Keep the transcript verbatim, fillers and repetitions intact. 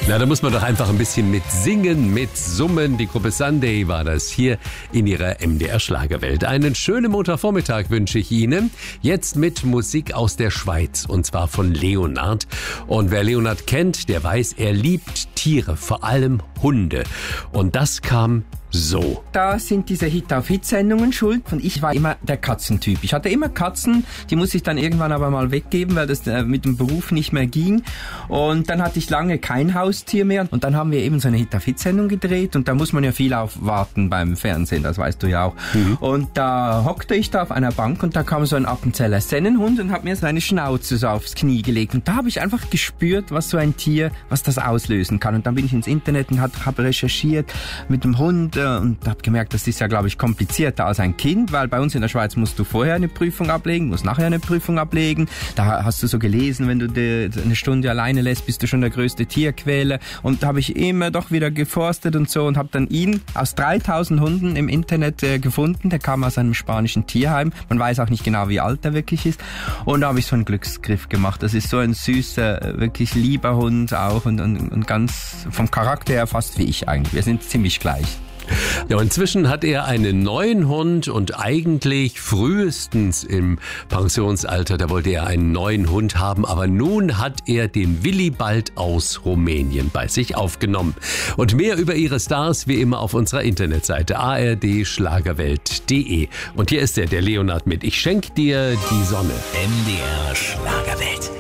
Na, da muss man doch einfach ein bisschen mit singen, mit summen. Die Gruppe Sunday war das hier in ihrer M D R-Schlagerwelt. Einen schönen Montagvormittag wünsche ich Ihnen. Jetzt mit Musik aus der Schweiz, und zwar von Leonard. Und wer Leonard kennt, der weiß, er liebt Tiere, vor allem Hunde. Und das kam so. Da sind diese Hit-auf-Hit-Sendungen schuld. Und ich war immer der Katzentyp. Ich hatte immer Katzen, die muss ich dann irgendwann aber mal weggeben, weil das äh, mit dem Beruf nicht mehr ging. Und dann hatte ich lange kein Haustier mehr. Und dann haben wir eben so eine Hit-auf-Hit-Sendung gedreht. Und da muss man ja viel aufwarten beim Fernsehen, das weißt du ja auch. Mhm. Und da hockte ich da auf einer Bank und da kam so ein Appenzeller Sennenhund und hat mir seine Schnauze so aufs Knie gelegt. Und da habe ich einfach gespürt, was so ein Tier, was das auslösen kann. Und dann bin ich ins Internet und habe recherchiert mit dem Hund und habe gemerkt, das ist ja, glaube ich, komplizierter als ein Kind, weil bei uns in der Schweiz musst du vorher eine Prüfung ablegen, musst nachher eine Prüfung ablegen. Da hast du so gelesen, wenn du die, eine Stunde alleine lässt, bist du schon der größte Tierquäler. Und da habe ich immer doch wieder geforstet und so und habe dann ihn aus dreitausend Hunden im Internet äh, gefunden. Der kam aus einem spanischen Tierheim. Man weiß auch nicht genau, wie alt er wirklich ist. Und da habe ich so einen Glücksgriff gemacht. Das ist so ein süßer, wirklich lieber Hund auch und, und, und ganz vom Charakter her fast wie ich eigentlich. Wir sind ziemlich gleich. Ja, inzwischen hat er einen neuen Hund und eigentlich frühestens im Pensionsalter, da wollte er einen neuen Hund haben, aber nun hat er den Willibald aus Rumänien bei sich aufgenommen. Und mehr über ihre Stars wie immer auf unserer Internetseite a r d schlagerwelt punkt d e. Und hier ist er, der Leonard mit Ich schenk dir die Sonne. M D R Schlagerwelt.